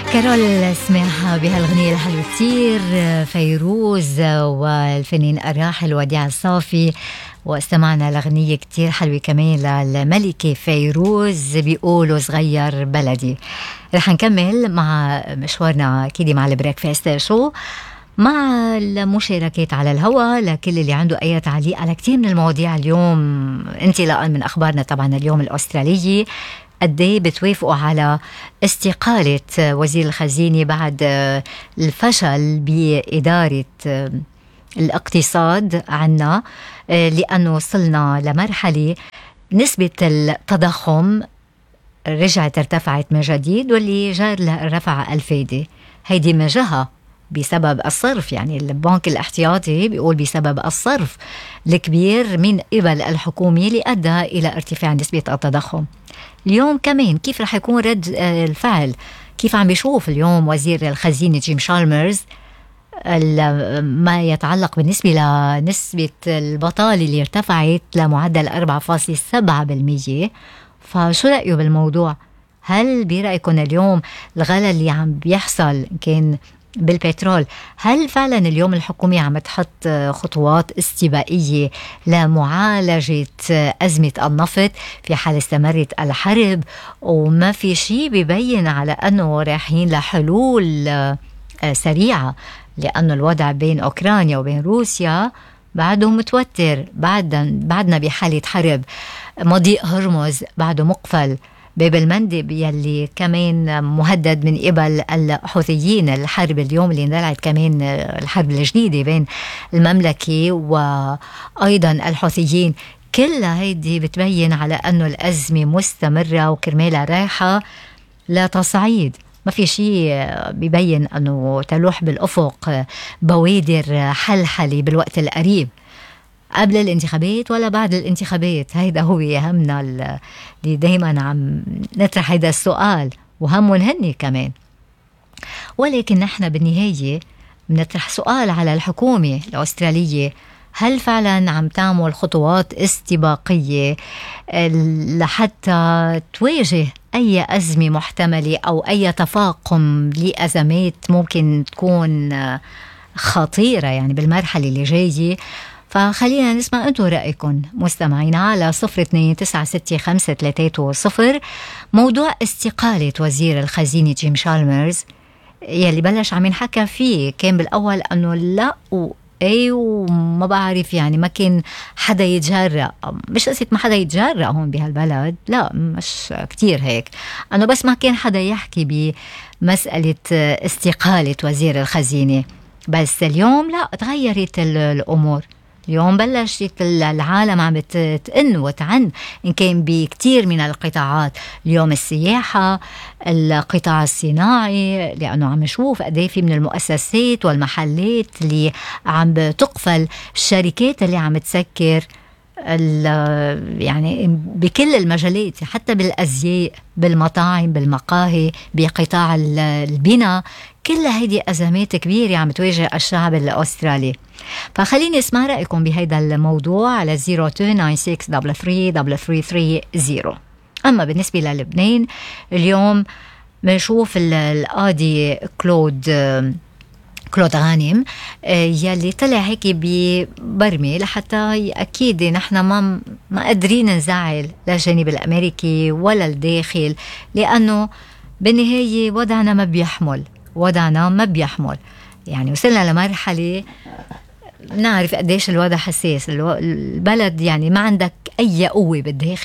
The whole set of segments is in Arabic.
كارول سمعها بهالغنية الحلوة كتير، فيروز والفنان الراحل وديع الصافي. واستمعنا لغنية كتير حلوة كمان للملكة فيروز بيقولوا صغير بلدي. رح نكمل مع مشوارنا أكيد مع البريكفاست شو، مع المشاركات على الهواء لكل اللي عنده أي تعليق على كتير من المواضيع اليوم انطلاقا من أخبارنا. طبعا اليوم الأسترالي قديه بتوافقوا على استقالة وزير الخزينة بعد الفشل بإدارة الاقتصاد عنا، لأنه وصلنا لمرحلة نسبة التضخم رجعت ارتفعت من جديد، واللي جار لها رفع الفايدة. هيدي من جهة بسبب الصرف، يعني البنك الاحتياطي بيقول بسبب الصرف الكبير من قبل الحكومة اللي أدى إلى ارتفاع نسبة التضخم. اليوم كمان كيف رح يكون رد الفعل؟ كيف عم بيشوف اليوم وزير الخزينة جيم شالمرز ما يتعلق بالنسبة لنسبة البطالة اللي ارتفعت لمعدل 4.7%؟ فشو رأيه بالموضوع؟ هل برأيكم اليوم الغلاء اللي عم بيحصل كان بالبترول، هل فعلا اليوم الحكومة عم تحط خطوات استباقية لمعالجة أزمة النفط في حال استمرت الحرب وما في شيء بيبين على أنه رايحين لحلول سريعة؟ لأنه الوضع بين أوكرانيا وبين روسيا بعده متوتر، بعدنا بحالة حرب، مضيق هرمز بعده مقفل، باب المندب يلي كمان مهدد من قبل الحوثيين. الحرب اليوم اللي اندلعت كمان الحرب الجديدة بين المملكة وأيضا الحوثيين، كلها هيدي بتبين على أنه الأزمة مستمرة وكرمالها رايحة لا تصعيد. ما في شيء بيبين أنه تلوح بالأفق بوادر حلحلة بالوقت القريب قبل الانتخابات ولا بعد الانتخابات. هيدا هو يهمنا اللي دايما عم نطرح هيدا السؤال، وهمون هني كمان. ولكن نحن بالنهاية بنطرح سؤال على الحكومة الأسترالية، هل فعلا عم تعمل خطوات استباقية لحتى تواجه أي أزمة محتملة أو أي تفاقم لأزمات ممكن تكون خطيرة يعني بالمرحلة اللي جاية؟ فخلينا نسمع أنتوا رأيكم مستمعينا على 02965330. موضوع استقالة وزير الخزينة جيم شالمرز يلي بلش عم ينحكى فيه، كان بالأول أنه لا وما بعرف، يعني ما كان حدا يتجرأ. مش قصة ما حدا يتجرأ هون بهالبلد، لا مش كتير هيك، أنه بس ما كان حدا يحكي بمسألة استقالة وزير الخزينة. بس اليوم لا، تغيرت الأمور. اليوم بلشت العالم عم تئن وتعن إن كان بكتير من القطاعات. اليوم السياحة، القطاع الصناعي، لأنه عم نشوف قديه في من المؤسسات والمحلات اللي عم تقفل، الشركات اللي عم تسكر، يعني بكل المجالات، حتى بالأزياء، بالمطاعم، بالمقاهي، بقطاع البناء. كل هيدي أزمات كبيرة عم تواجه الشعب الأسترالي. فخليني اسمع رأيكم بهيدا الموضوع على 0296333330. أما بالنسبة للبنان اليوم بنشوف القاضي كلود غانم يلي طلع هيك ببرمي لحتى أكيد نحن ما قادرين نزعل لا الجانب الأمريكي ولا الداخل، لأنه بالنهاية وضعنا ما بيحمل. يعني وصلنا لمرحلة نعرف قديش الوضع حساس. البلد يعني ما عندك أي قوة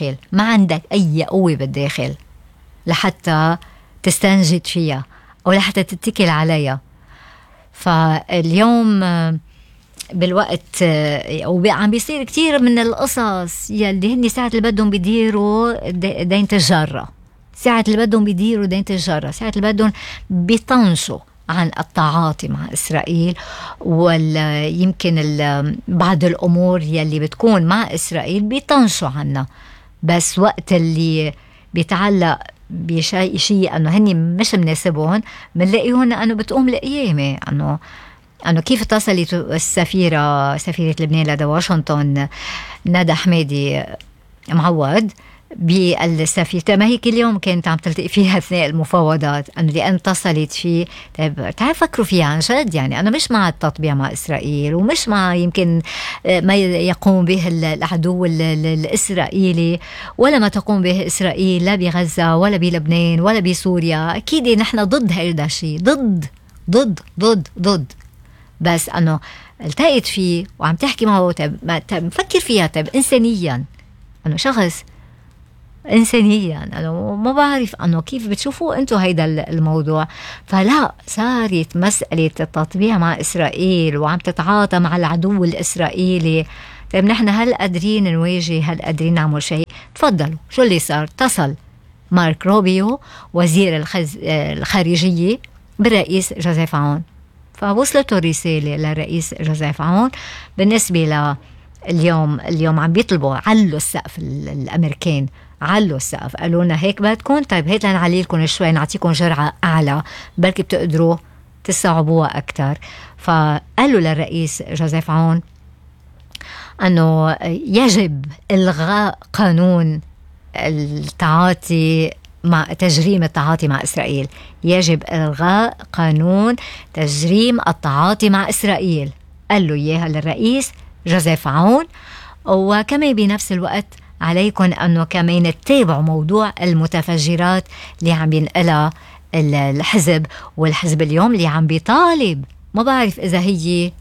بالداخل لحتى تستنجد فيها أو لحتى تتكل عليها. فاليوم بالوقت وعم بيصير كتير من القصص يلي هني ساعة اللي بدهم بيديروا دينة الجرة، ساعة اللي بدهم بيطنشوا عن التعاطي مع إسرائيل، ويمكن بعض الأمور يلي بتكون مع إسرائيل بيطنشوا عنها. بس وقت اللي بيتعلق بشيء أنه هني مش مناسبهم، منلاقيهم أنه بتقوم القيامة. أنه كيف اتصلت سفيرة لبنان لدى واشنطن ندى حمادي معود بالسفير. ما هي كل يوم كانت عم تلتقي فيها أثناء المفاوضات، أنه لأن اتصلت فيه. طيب تعال فكروا فيها عن جد، يعني أنا مش مع التطبيع مع إسرائيل، ومش مع يمكن ما يقوم به العدو الإسرائيلي، ولا ما تقوم به إسرائيل لا بغزة ولا بلبنان ولا بسوريا. أكيد نحن ضد هذا الشيء، ضد ضد ضد ضد. بس أنه التقيت فيه وعم تحكي معه، مفكر فيها إنسانيا، أنه شخص إنسانيا. أنا ما بعرف أنه كيف بتشوفوا أنتوا هيدا الموضوع. فلا، صارت مسألة التطبيع مع إسرائيل وعم تتعاطى مع العدو الإسرائيلي. طيب نحن هل قادرين نواجه، هل قادرين نعمل شيء؟ تفضلوا، شو اللي صار؟ اتصل مارك روبيو وزير الخارجية بالرئيس جوزيف عون، فوصلته الرسالة للرئيس جوزيف عون بالنسبة اليوم عم بيطلبوا علوا السقف. الأمريكان علوا السقف، قالوا لنا هيك بدكم، طيب هيك لنعلي لكم شوي، نعطيكم جرعة أعلى، بلكي بتقدروا تصعبوها أكتر. فقالوا للرئيس جوزيف عون أنه يجب إلغاء قانون التعاطي مع تجريم التعاطي مع إسرائيل. يجب إلغاء قانون تجريم التعاطي مع إسرائيل، قال له إياها للرئيس جوزيف عون. وكمان بنفس الوقت عليكم أنه كمان تتابعوا موضوع المتفجرات اللي عم بينقلها الحزب، والحزب اليوم اللي عم بيطالب، ما بعرف إذا هي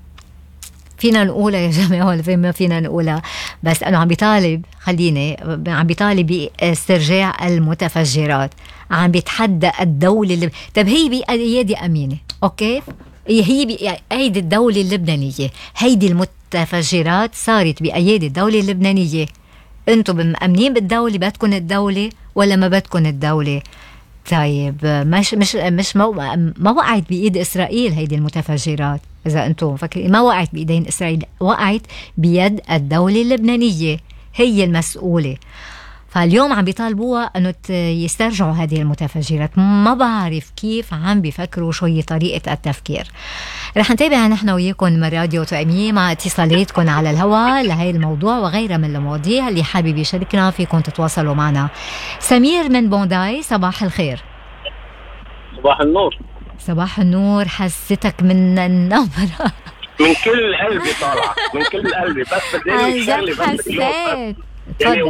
فينا نقولها يا جماعة ولا ما فينا نقولها، بس أنه عم بيطالب، عم بيطالب باسترجاع المتفجرات، عم بيتحدى الدولة اللي طب هي بأيادي أمينة، أوكي؟ هي بأيدي الدولة اللبنانية، هيدي المتفجرات صارت بأيادي الدولة اللبنانية. انتم مأمنين بالدولة، بدكن الدولة ولا ما بدكن الدولة؟ طيب مش ما وقعت بإيد إسرائيل هيدي المتفجرات، إذا أنتم فاكرين، ما وقعت بإيدين إسرائيل، وقعت بيد الدولة اللبنانية، هي المسؤولة. فاليوم عم بيطالبوها أنه يسترجعوا هذه المتفجرات. ما بعرف كيف عم بيفكروا، شو هي طريقة التفكير. رح نتابع نحن وياكم من راديو توأمية مع اتصالاتكم على الهواء لهي الموضوع وغيرها من المواضيع. اللي حابب يشاركنا فيكم تتواصلوا معنا. سمير من بونداي، صباح الخير. صباح النور. صباح النور. حسيتك من النبرة من كل قلبي طالعة، من كل قلبي، بس بدي حسيت يعني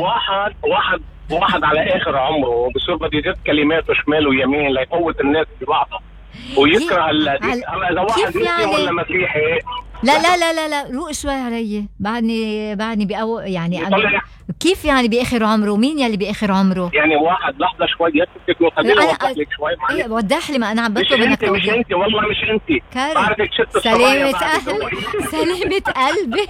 واحد على اخر عمره بصير بده يجد كلماته شمال ويمين ليقوت الناس ببعضها ويكره اذا واحد مسلم يعني؟ ولا مسيحي. لا روق شوي علي، بعدني يعني أنا كيف يعني باخر عمره؟ مين يلي باخر عمره؟ يعني واحد لحظه شوي يسكت وخليني اوضح لك شوي. ايه وضح لي، ما انا عم بطلب منك مش انت والله مش انت، بعرفك شت سلامة سلامة قلبي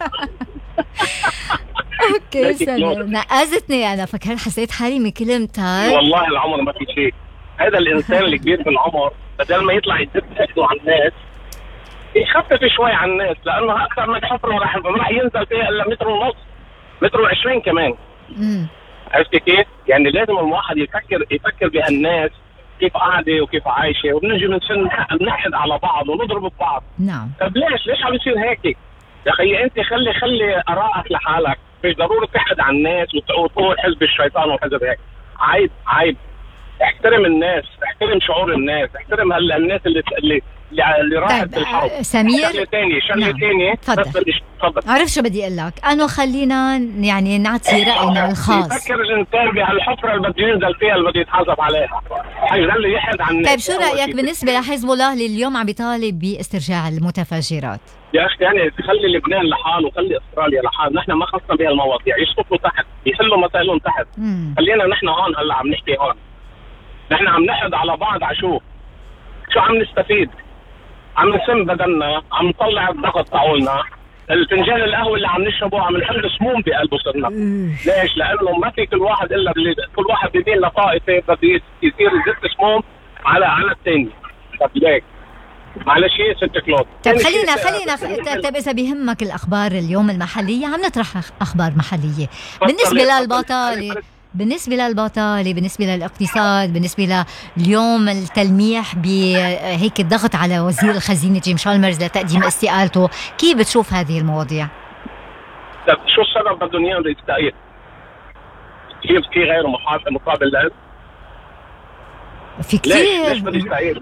اوكي سلام. نقزتني، انا فكرت حسيت حالي من كلمتك. والله العمر ما في شيء، هذا الانسان الكبير بالعمر بدل ما يطلع يدب حقه على الناس يخفف شوي عن الناس، لانه اكثر ما تحفره راح ينزل فيها الا متر ونص، متر و20 كمان. عرفتي كيف؟ يعني لازم الواحد يفكر بهالناس كيف قاعده وكيف عايشه، وبنجي نحد على بعض ونضرب ببعض. نعم. طب ليش عم يصير هيك؟ يا اخي انت خلي ارائك لحالك، مش ضروري تحد على الناس وتقول حزب الشيطان وحزب هيك. عيب. احترم الناس، احترم شعور الناس، احترم الناس اللي راحت بالحرب. سمير، شغله ثانيه تفضل. عرف شو بدي اقول لك؟ انه خلينا يعني نعطي راينا الخاص. يفكر الانسان بهالحفره اللي بده ينزل فيها، اللي بده يتحاسب عليها، حيضل يحد عن الناس. طيب شو رايك بالنسبه لحزب الله اللي اليوم عم بيطالب باسترجاع المتفجرات؟ يا اخي يعني خلي لبنان لحاله وخلي استراليا لحال، نحن ما خصنا بهالمواضيع، يسقطوا تحت، يحلوا مسائلهم تحت. خلينا نحن هون، هلا عم نحكي هون، نحن عم نحد على بعض. على شو عم نستفيد؟ عم نسم بدلنا، عم نطلع الضغط تاعولنا، الفنجان القهوه اللي عم نشربه عم نحل سموم بقلبه صرنا. ليش؟ لانه ما في كل واحد الا كل واحد بيميل لطائفه بده يصير يزت سموم على الثاني. طب ليك معلش يا ست كلود. طيب خلينا طيب اذا بيهمك الاخبار اليوم المحليه، عم نطرح اخبار محليه بالنسبه للبطاله، بالنسبة للاقتصاد، بالنسبة لليوم التلميح بهيك الضغط على وزير الخزينة جيم شالمرز لتقديم استقالته. كيف بتشوف هذه المواضيع؟ طب شو السبب بدهم اياه يستقيل؟ في غيره مقابل له؟ في كتير. ليش بده يستقيل؟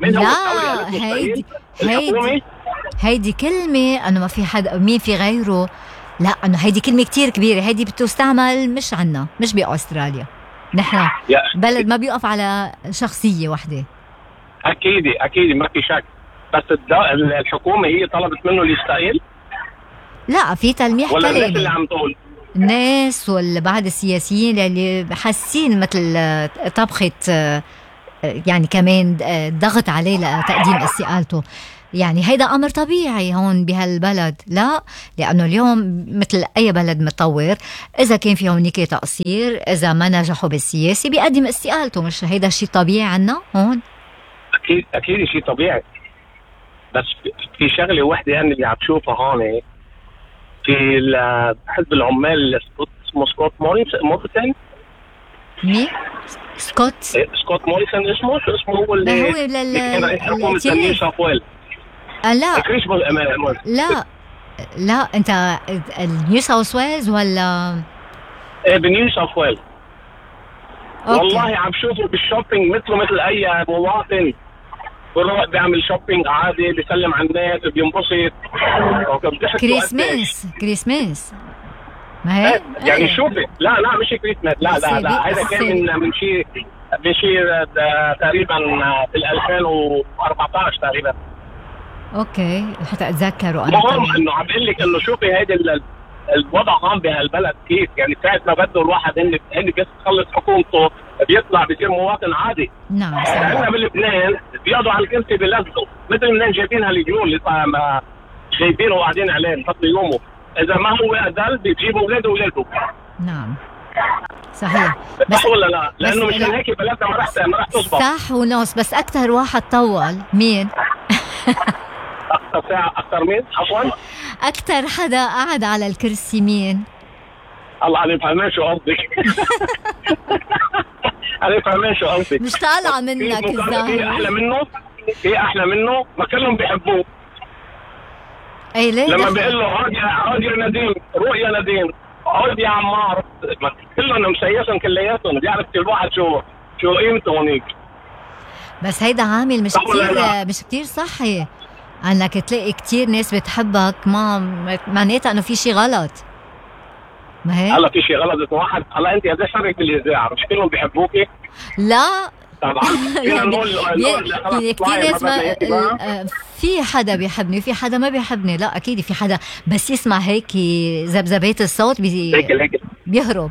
لا هيدي كلمة انه ما في حدا مين في غيره. لا انه هيدي كلمة كتير كبيرة، هيدي بتستعمل مش عنا، مش بأستراليا. نحن بلد ما بيقف على شخصية واحدة. اكيد ما في شك، بس الحكومة هي طلبت منه يستقيل. لا في تلميح كلمة ولا الناس اللي عم تقول؟ الناس والبعض السياسيين اللي حاسين مثل طبخة يعني كمان ضغط عليه لتقديم استقالته. يعني هيدا أمر طبيعي هون بهالبلد. لا لأنه اليوم مثل أي بلد متطور إذا كان في هونيك تقصير، إذا ما نجحوا بالسياسي بيقدم استقالته. مش هيدا شيء طبيعي عنا هون؟ أكيد شيء طبيعي. بس في شغلة واحدة يعني اللي عم تشوفها هون في حزب العمال اسمه سكوت موريسون. مين؟ سكوت موريسون اسمه هو اللي كان رئيس حكومة نيو ساوث ويلز. لا انت النيو ساوث ويلز ولا؟ بنيو ساوث ويلز. والله عم شوفه بالشوبينج مثل اي مواطن، بروح بيعمل شوبينج عادي، بيسلم على الناس، بينبسط. كريسماس ما هي يعني شوفي. لا مش كريسماس. لا هذا كان من شيء تقريبا في 2014 تقريبا. اوكي حتى اتذكروا. انا المهم انه عم بقول لك انه شوفي هيدا الوضع هون بهالبلد كيف. يعني ساعة ما بده الواحد هن بس يخلص حكومته بيطلع بيصير مواطن عادي. نعم. احنا بلبنان بيقعدوا على الكرسي بيلزقوا مثل منين جايبين هالجنون اللي جايبينه وقاعدين عليه فضل يومه. اذا ما هو قدل بيجيبوا اولاده. نعم صحيح. بس ولا لا؟ لانه مش هيك بلدنا ما راح تصبح. صح ونص. بس اكثر واحد طول مين؟ اكثر مين؟ عفوا اكثر حدا قاعد على الكرسي مين؟ الله انا فاهمين شو قصدك. انا فاهمين شو قصدك. مش طالعه منك الظاهر. في احلى منه ما كلهم بيحبوه. اي ليه؟ لما بيقول له عود يا نديم، روح يا نديم، عود يا عمار، كلهم مسيسهم كلياتهم. بيعرف كل واحد شو قيمته هونيك. بس هيدا عامل مش كتير صحي انك تلاقي كتير ناس بتحبك، ما معناتها انه في شيء غلط. ما هي هلا في شيء غلط. واحد هلا انت قديش حرك بالاذاعه مش كلهم بيحبوكي؟ لا طبعا. يعني كتير ناس في حدا بيحبني وفي حدا ما بيحبني. لا اكيد في حدا بس يسمع هيك ذبذبات الصوت بيهرب.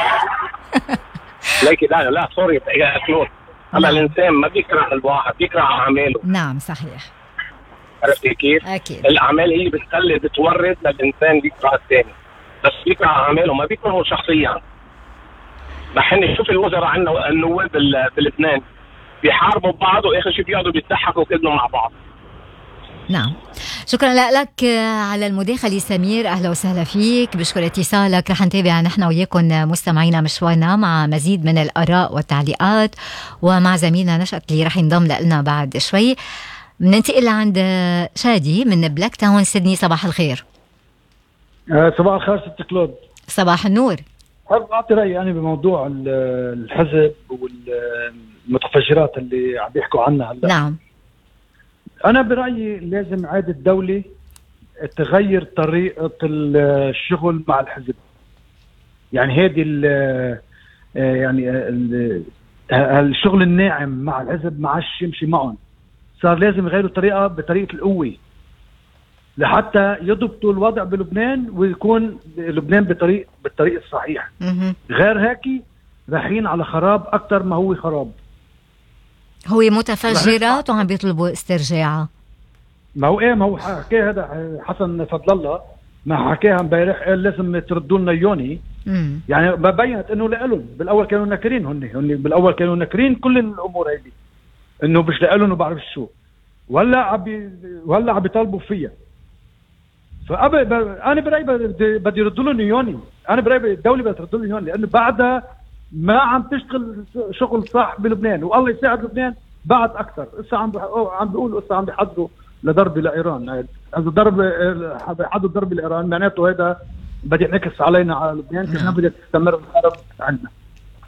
لا سوري يا كلور. هلا الانسان ما بيكره الواحد، بيكره اعماله. نعم صحيح. عرفتي كيف؟ اكيد الاعمال هي بتورد للانسان بيكره الثاني، بس بيكره اعماله ما بيكرهه شخصيا. بحن شوف الوزراء عندنا النواب بلبنان بيحاربوا بعض واخر شيء بيقعدوا بيضحكوا كلهم مع بعض. نعم. شكرا لك على المداخلة سمير، أهلا وسهلا فيك. بشكر اتصالك. رح نتابع نحن وياكم مستمعينا مشوارنا مع مزيد من الآراء والتعليقات ومع زميلنا نشأت اللي رح ينضم لنا بعد شوي. بننتقل عند شادي من بلاك تاون سيدني. صباح الخير. صباح الخير ست كلود. صباح النور. حابب أعطي رأيي يعني بموضوع الحزب والمتفجرات اللي عم بيحكوا عنها هلا. نعم. أنا برأيي لازم عادة الدولة تغير طريقة الشغل مع الحزب. يعني هذه يعني الشغل الناعم مع الحزب ما عادش يمشي معهم. صار لازم يغيروا الطريقة بطريقة القوة لحتى يضبطوا الوضع بلبنان ويكون لبنان بالطريق الصحيح. غير هيك رايحين على خراب أكتر ما هو خراب. هو متفجرات وعم بيطلبوا استرجاعها. ما هو حكى هذا حسن فضل الله، ما حكاها امبارح، قال لازم تردوا لنا يوني. يعني ببينت انه لهم بالاول كانوا ناكرين هن بالاول كانوا ناكرين كل الامور هذه انه مش لهم وبعرف شو، ولا عم بيطالبوا فيها. انا برايي بدي يردوا لهم يوني. انا برايي الدوله بدها ترد لهم يوني لانه بعدها ما عم تشتغل شغل صح بلبنان، والله يساعد لبنان بعد اكثر. هسه عم بيقولوا هسه عم بيحضروا لضرب لايران. هذا حضروا ضرب لايران معناته هذا بده ينعكس علينا على لبنان كمان بدها تستمر الحرب عندنا.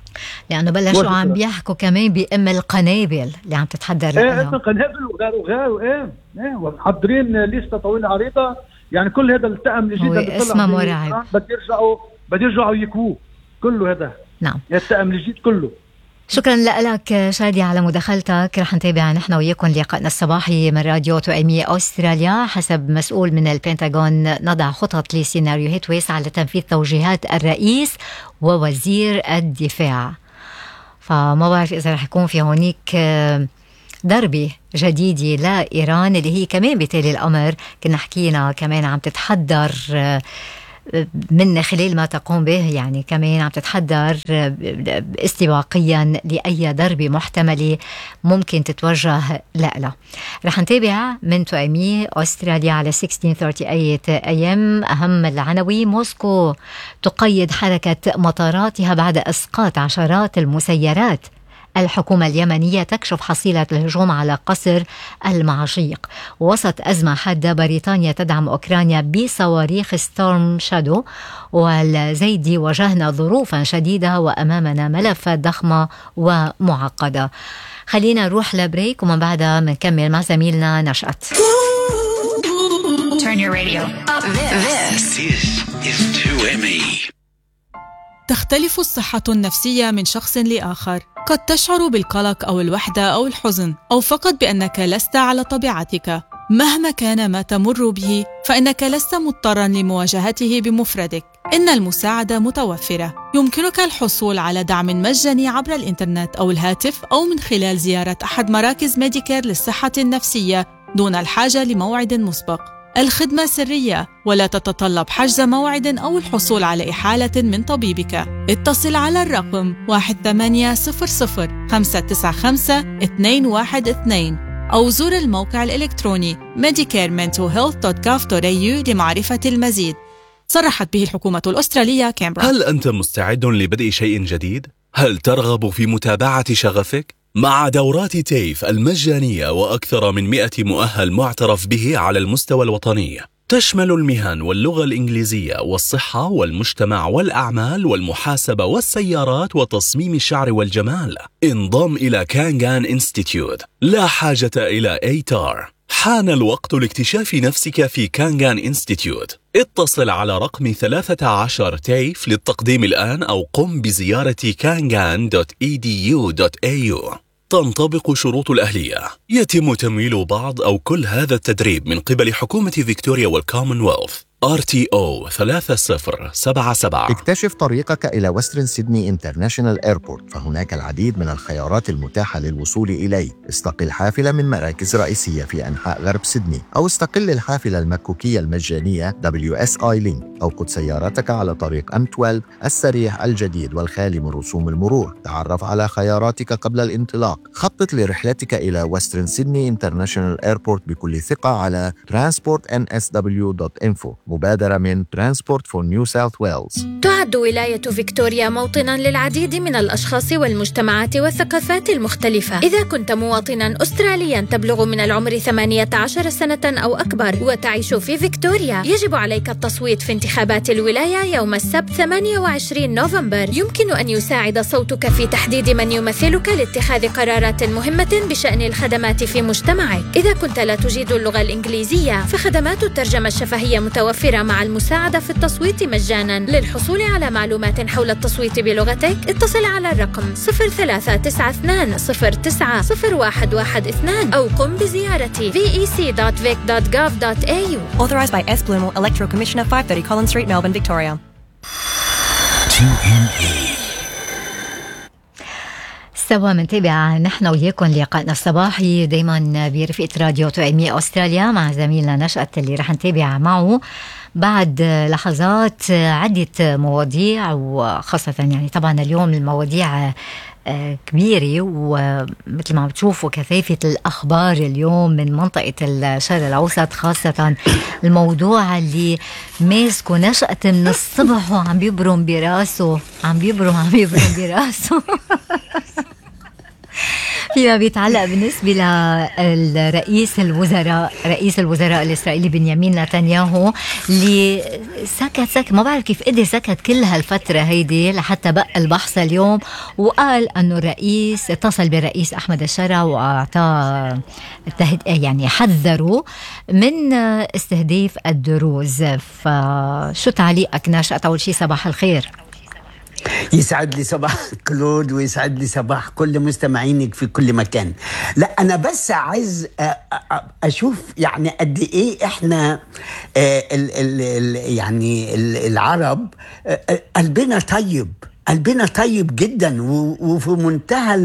لأنه بلشوا عم بيحكوا كمان بأم القنابل اللي عم تتحضر. أم القنابل وغيره ومحضرين لستة طويلة عريضة. يعني كل هذا التأم الجديد اللي اسمه مرعب، بده يرجعوا يكوه كله هذا. نعم، التأم الجديد كله. شكرا لك شادي على مداخلتك. رح نتابع نحن وياكم لقائنا الصباحي من راديو توأمية أستراليا. حسب مسؤول من البنتاغون نضع خطط لسيناريوهات واسعة لتنفيذ توجيهات الرئيس ووزير الدفاع. فما بعرف إذا رح يكون في هونيك ضربة جديدة لإيران اللي هي كمان بتالي الأمر كنا حكينا كمان عم تتحضر من خلال ما تقوم به، يعني كمان عم تتحضر استباقيا لأي ضربة محتملة ممكن تتوجه لها. رح نتابع من توأمية أستراليا على 1638 AM. أهم العناوين: موسكو تقيد حركة مطاراتها بعد إسقاط عشرات المسيرات. الحكومة اليمنية تكشف حصيلة الهجوم على قصر المعشيق. وسط أزمة حادة بريطانيا تدعم أوكرانيا بصواريخ ستورم شادو. والزيدي: وجهنا ظروفا شديدة وأمامنا ملفات ضخمة ومعقدة. خلينا نروح لبريك ومن بعدها منكمل مع زميلنا نشأت. Turn your radio up. This is 2ME. تختلف الصحة النفسية من شخص لآخر. قد تشعر بالقلق أو الوحدة أو الحزن، أو فقط بأنك لست على طبيعتك. مهما كان ما تمر به، فإنك لست مضطراً لمواجهته بمفردك. إن المساعدة متوفرة. يمكنك الحصول على دعم مجاني عبر الإنترنت أو الهاتف، أو من خلال زيارة أحد مراكز ميديكير للصحة النفسية دون الحاجة لموعد مسبق. الخدمة سرية ولا تتطلب حجز موعد أو الحصول على إحالة من طبيبك. اتصل على الرقم 1800-595-212 أو زور الموقع الإلكتروني medicarementalhealth.gov.au لمعرفة المزيد. صرحت به الحكومة الأسترالية كامبرا. هل أنت مستعد لبدء شيء جديد؟ هل ترغب في متابعة شغفك؟ مع دورات تيف المجانية وأكثر من 100 مؤهل معترف به على المستوى الوطني، تشمل المهن واللغة الإنجليزية والصحة والمجتمع والأعمال والمحاسبة والسيارات وتصميم الشعر والجمال. انضم إلى كانغان إنستيتيوت. لا حاجة إلى ATAR. حان الوقت لاكتشاف نفسك في كانغان إنستيتيوت. اتصل على رقم 13 تيف للتقديم الآن، أو قم بزيارة kangan.edu.au. تنطبق شروط الأهلية. يتم تمويل بعض أو كل هذا التدريب من قبل حكومة فيكتوريا والكومنولث. RTO 3077. اكتشف طريقك إلى وسترن سيدني انترناشونال ايربورت، فهناك العديد من الخيارات المتاحة للوصول إليه. استقل حافلة من مراكز رئيسية في أنحاء غرب سيدني، أو استقل الحافلة المكوكية المجانية WSI Link، أو قد سيارتك على طريق M12 السريع الجديد والخالي من رسوم المرور. تعرف على خياراتك قبل الانطلاق. خطط لرحلتك إلى وسترن سيدني انترناشونال ايربورت بكل ثقة على transportnsw.info. مبادرة من Transport for New South Wales. تعد ولاية فيكتوريا موطناً للعديد من الأشخاص والمجتمعات والثقافات المختلفة. إذا كنت مواطناً أسترالياً تبلغ من العمر 18 سنة أو أكبر وتعيش في فيكتوريا، يجب عليك التصويت في انتخابات الولاية يوم السبت 28 نوفمبر. يمكن أن يساعد صوتك في تحديد من يمثلك لاتخاذ قرارات مهمة بشأن الخدمات في مجتمعك. إذا كنت لا تجيد اللغة الإنجليزية، فخدمات الترجمة الشفهية متوفرة مع المساعدة في التصويت مجاناً. للحصول على معلومات حول التصويت بلغتك، اتصل على الرقم 0392090112 أو قم بزيارة vec.vic.gov.au. Authorised by S. Blumel, Electoral Commissioner, 530 Collins Street, Melbourne, Victoria. 2ME. سوا منتابع نحن وياكم لقائنا الصباحي دايما برفقة راديو توأمية أستراليا مع زميلنا نشأت اللي رح نتابع معه بعد لحظات عدة مواضيع، وخاصة يعني طبعا اليوم المواضيع كبيرة، ومثل ما بتشوفوا كثافة الأخبار اليوم من منطقة الشرق الأوسط، خاصة الموضوع اللي ماسكه نشأت من الصبح وعم بيبرم براسه فيما بيتعلق بالنسبة لرئيس الوزراء الإسرائيلي بنيامين نتنياهو اللي سكت ما بعرف كيف قدر سكت كل هالفترة هيدي لحتى بقى البحث اليوم، وقال أنه الرئيس اتصل بالرئيس أحمد الشرع وأعطاه يعني حذره من استهداف الدروز. فشو تعليقك ناشئة؟ أول شيء صباح الخير. يسعد لي صباح كلود ويسعد لي صباح كل مستمعينك في كل مكان. لا أنا بس عايز أشوف يعني قد إيه إحنا يعني العرب قلبنا طيب جدا وفي منتهى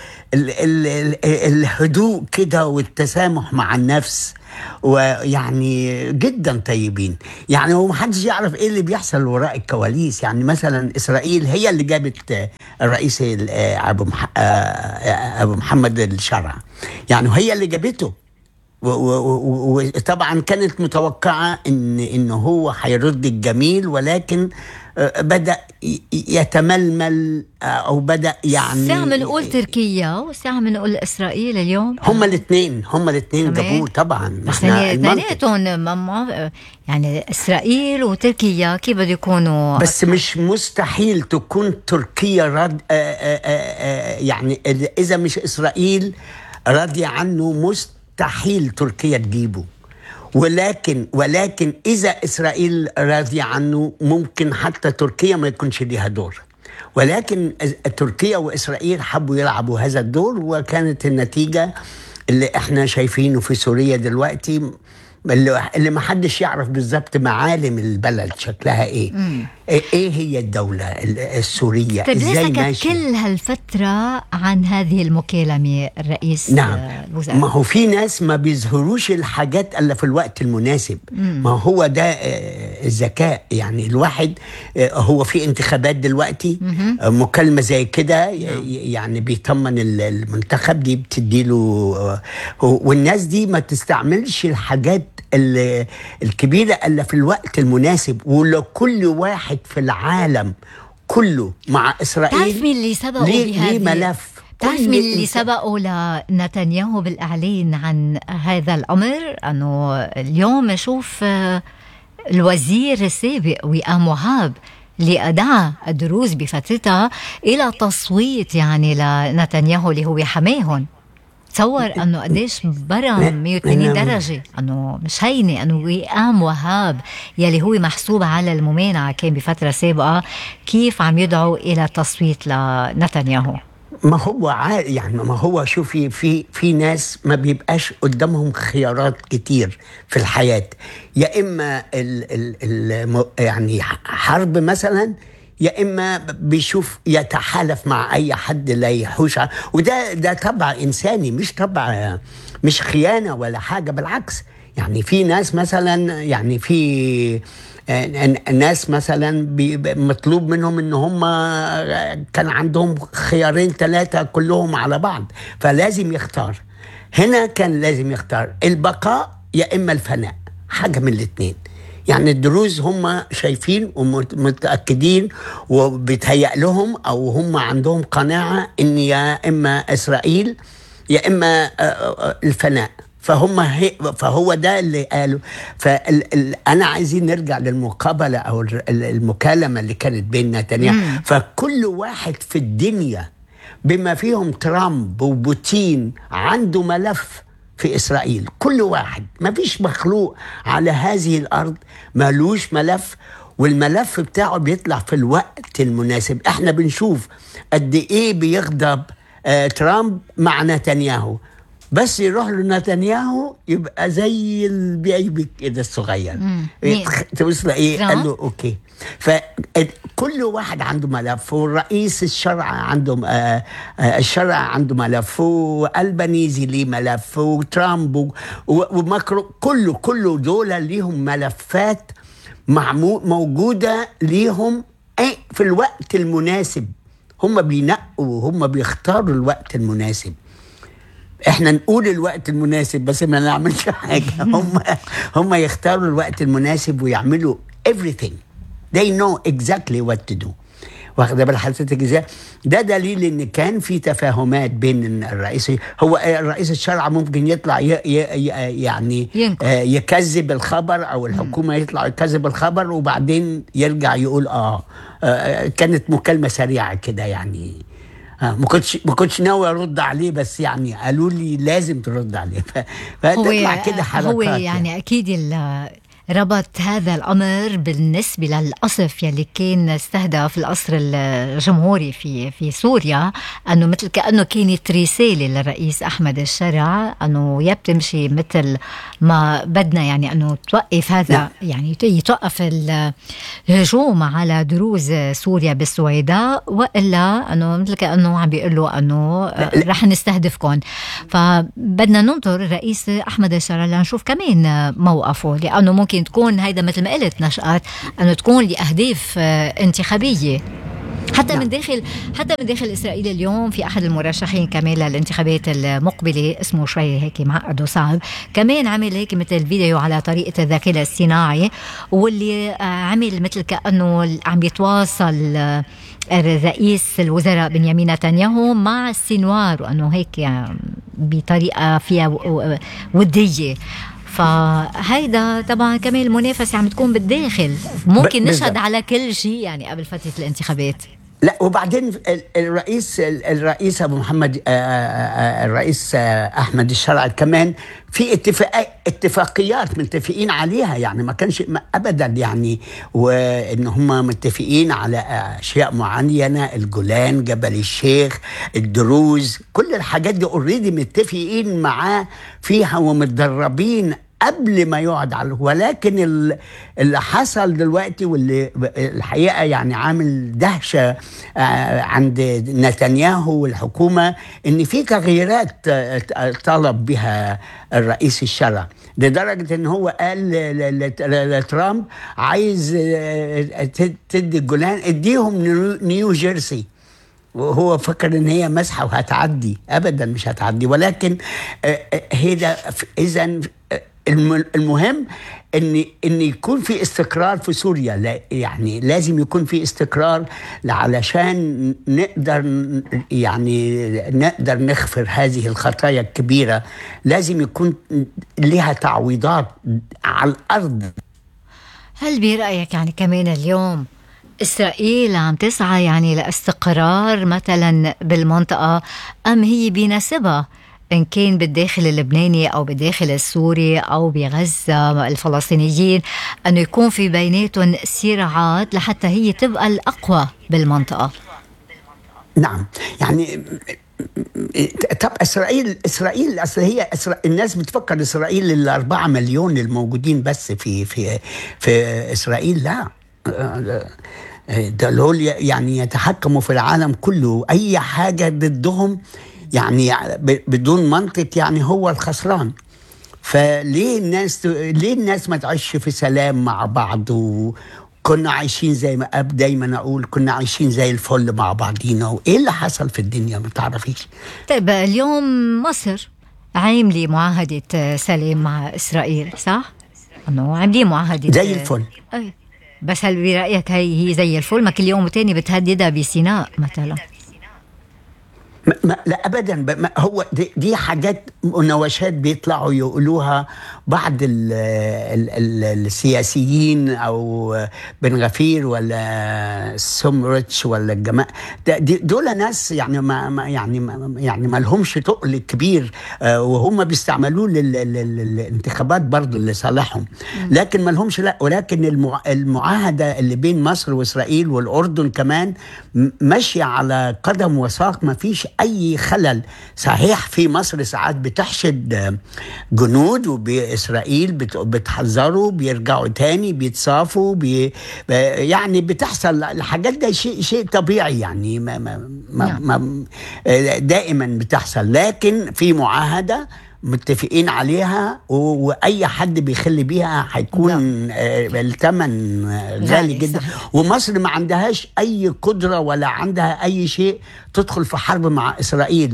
الهدوء كده والتسامح مع النفس، ويعني جدا طيبين. يعني هو محدش يعرف ايه اللي بيحصل وراء الكواليس. يعني مثلا اسرائيل هي اللي جابت الرئيس ابو محمد الشرع، يعني هي اللي جابته، وطبعا كانت متوقعة ان هو هيرد الجميل، ولكن بدأ يتململ أو بدأ يعني ساعة منقول تركيا وساعة منقول إسرائيل اليوم. هما الاثنين جابوه طبعا. اثنيناتهم يعني إسرائيل وتركيا كيف بده يكونوا؟ بس مش مستحيل تكون تركيا يعني إذا مش إسرائيل راضية عنه مستحيل تركيا تجيبه. ولكن إذا إسرائيل راضية عنه ممكن حتى تركيا ما يكونش ليها دور، ولكن تركيا وإسرائيل حبوا يلعبوا هذا الدور، وكانت النتيجة اللي احنا شايفينه في سوريا دلوقتي، اللي ما حدش يعرف بالضبط معالم البلد شكلها ايه. ايه هي الدولة السورية ازاي ماشية. كل هالفترة عن هذه المكالمة الرئيس. نعم. ما هو في ناس ما بيظهروش الحاجات الا في الوقت المناسب. ما هو ده الذكاء. يعني الواحد هو في انتخابات دلوقتي، مكالمة زي كده يعني بيطمن المنتخب، دي بتديله، والناس دي ما تستعملش الحاجات الكبيرة الا في الوقت المناسب. ولو كل واحد في العالم كله مع إسرائيل، تعرف مين اللي سبقوا ليه ملف؟ تعرف مين اللي سبقوا لنتنياهو بالإعلان عن هذا الأمر؟ أنه اليوم نشوف الوزير السابق وئام وهاب اللي أدعى الدروز بفترتها إلى تصويت يعني لنتنياهو اللي هو حماهن. تصور أنه قديش برم 180 درجة، أنه مش هيني أنه وئام وهاب يلي هو محسوب على الممانعة كان بفترة سابقة كيف عم يدعو إلى تصويت لنتنياهو. ما هو يعني ما هو شوفي في ناس ما بيبقاش قدامهم خيارات كتير في الحياة، يا إما يعني حرب مثلا، يا إما بيشوف يتحالف مع أي حد لا يحوش، وده طبع إنساني، مش طبع مش خيانة ولا حاجة، بالعكس. يعني في ناس مثلا، يعني في ناس مثلا مطلوب منهم ان هم كان عندهم خيارين 3 كلهم على بعض، فلازم يختار. هنا كان لازم يختار البقاء يا إما الفناء، حاجة من الاثنين. يعني الدروز هم شايفين ومتأكدين وبيتهيأ لهم أو هم عندهم قناعة إن يا إما إسرائيل يا إما الفناء، فهو ده اللي قاله. فأنا عايزين نرجع للمقابلة أو المكالمة اللي كانت بين نتنياهو. فكل واحد في الدنيا بما فيهم ترامب وبوتين عنده ملف في إسرائيل. كل واحد، ما فيش مخلوق على هذه الأرض مالوش ملف، والملف بتاعه بيطلع في الوقت المناسب. احنا بنشوف قد ايه بيغضب ترامب مع نتنياهو، بس يروح له نتنياهو يبقى زي البيبي كده الصغير، توصل ايه قال له اوكي. فكل واحد عنده ملف، والرئيس الشرع عنده الشرع عنده ملف، والبنيزي ليه ملف، وترامب وماكرو، كله دول ليهم ملفات موجودة ليهم في الوقت المناسب. هم بينقوا، هم بيختاروا الوقت المناسب. احنا نقول الوقت المناسب بس ما نعملش حاجة. هم يختاروا الوقت المناسب ويعملوا everything. They know exactly what to do. واخده بال حضرتك ازاي؟ ده دليل ان كان في تفاهمات بين الرئيس. هو الرئيس الشرع ممكن يطلع يعني يكذب الخبر، او الحكومه يطلع يكذب الخبر وبعدين يرجع يقول كانت مكالمه سريعه كده يعني. ما كنتش ناوي ارد عليه، بس يعني قالوا لي لازم ترد عليه، فتطلع كده حركات. هو يعني اكيد ربط هذا الأمر بالنسبة للقصف يلي كان استهدف القصر الجمهوري في سوريا، أنه مثل كأنه كانت رسالة للرئيس أحمد الشرع أنه يبتمشي مثل ما بدنا، يعني أنه توقف هذا، يعني يتوقف الهجوم على دروز سوريا بالسويداء، وإلا أنه مثل كأنه عم بيقولوا أنه رح نستهدفكم. فبدنا ننظر الرئيس أحمد الشرع لنشوف كمان موقفه، لأنه ممكن تكون هيدا مثل ما قلت نشأت أنه تكون لأهداف انتخابية حتى من داخل إسرائيل. اليوم في أحد المرشحين كمان للانتخابات المقبلة، اسمه شوي هيك معقد وصعب، كمان عمل هيك مثل فيديو على طريقة الذكاء الاصطناعي، واللي عمل مثل كأنه عم يتواصل الرئيس الوزراء بنيامين نتنياهو مع السنوار، وأنه هيك يعني بطريقة فيها ودية. فهيدا طبعا كمان المنافسة عم تكون بالداخل، ممكن نشهد على كل شيء يعني قبل فترة الانتخابات. لا، وبعدين الرئيس ابو محمد الرئيس احمد الشرع كمان في اتفاقيات متفقين عليها، يعني ما كانش ابدا يعني، وان هم متفقين على اشياء معينه، الجولان، جبل الشيخ، الدروز، كل الحاجات دي اوريدي متفقين معاه فيها ومتدربين قبل ما يقعد على. ولكن اللي حصل دلوقتي واللي الحقيقة يعني عامل دهشة عند نتنياهو والحكومة، ان في تغييرات طلب بها الرئيس الشرع، لدرجة ان هو قال لترامب عايز تدي الجولان اديهم نيو جيرسي، وهو فكر ان هي مسحة وهتعدي. ابدا مش هتعدي. ولكن هذا اذا المهم ان يكون في استقرار في سوريا. لا يعني لازم يكون في استقرار علشان نقدر نغفر هذه الخطايا الكبيرة. لازم يكون لها تعويضات على الارض. هل برأيك يعني كمان اليوم إسرائيل عم تسعى يعني لاستقرار مثلا بالمنطقة، أم هي بنسبة إن كان بالداخل اللبناني أو بالداخل السوري أو بغزة الفلسطينيين أنه يكون في بيناتهم صراعات لحتى هي تبقى الأقوى بالمنطقة؟ نعم، يعني طب إسرائيل أصل هي الناس بتفكر إسرائيل 4 مليون الموجودين بس في إسرائيل. لا، دول يعني يتحكموا في العالم كله. أي حاجة ضدهم يعني بدون منطق يعني هو الخسران. فليه الناس ما تعيش في سلام مع بعض؟ وكنا عايشين زي ما دايما أقول كنا عايشين زي الفل مع بعضينا. وإيه اللي حصل في الدنيا ما تعرفيش. طيب اليوم مصر عاملة معاهدة سلام مع إسرائيل، صح؟ أنه عاملين معاهدة زي الفل. بس هل برأيك هي زي الفل؟ ما كل يوم تاني بتهددها بسيناء مثلا؟ لا ابدا. هو دي حاجات مناوشات بيطلعوا يقولوها بعض السياسيين او بن غفير ولا سمرتش ولا الجماعه دول ناس يعني ما لهمش تقل كبير، وهم بيستعملوه للانتخابات برضو لصالحهم، لكن ما لهمش. لا، ولكن المعاهده اللي بين مصر واسرائيل والاردن كمان ماشيه على قدم وساق، ما فيش أي خلل. صحيح في مصر ساعات بتحشد جنود وبإسرائيل بتحذروا، بيرجعوا تاني، بيتصافوا، يعني بتحصل الحاجات ده شيء طبيعي يعني ما دائما بتحصل. لكن في معاهدة متفقين عليها، وأي حد بيخلي بيها هيكون الثمن غالي جدا. ومصر ما عندهاش أي قدرة ولا عندها أي شيء تدخل في حرب مع إسرائيل.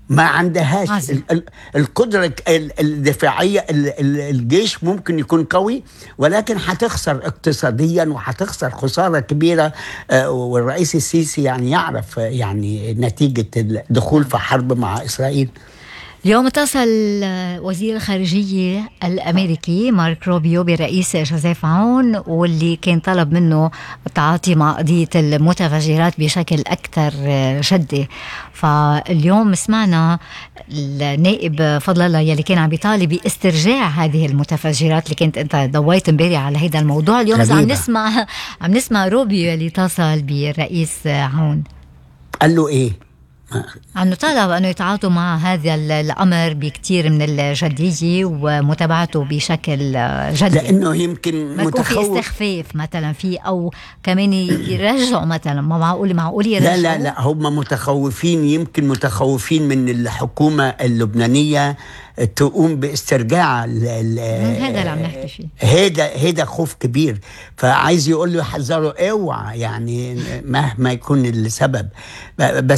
ما عندهاش القدرة الدفاعية. الجيش ممكن يكون قوي ولكن هتخسر اقتصاديا وهتخسر خسارة كبيرة. والرئيس السيسي يعني يعرف يعني نتيجة الدخول في حرب مع إسرائيل. اليوم اتصل وزير الخارجية الأمريكي مارك روبيو برئيس جوزيف عون، واللي كان طلب منه التعاطي مع قضية المتفجرات بشكل أكثر جدي. فاليوم سمعنا النائب فضل الله يلي كان عم بيطالب باسترجاع هذه المتفجرات اللي كنت أنت ضويت امبارح على هذا الموضوع. اليوم عم نسمع روبيو اللي اتصل بالرئيس عون قال له إيه؟ أنه طلب أنه يتعاطوا مع هذا الأمر بكتير من الجدية ومتابعته بشكل جدي، لأنه يمكن ما يكون في استخفاف مثلا فيه، أو كمان يرجعوا مثلا. ما معقول يرجعوا. لا هم متخوفين، يمكن متخوفين من الحكومة اللبنانية تقوم باسترجاع هذا اللي عم نحكي فيه. هذا خوف كبير. فعايز يقول له يحذروا اوعى يعني مهما يكون السبب. بس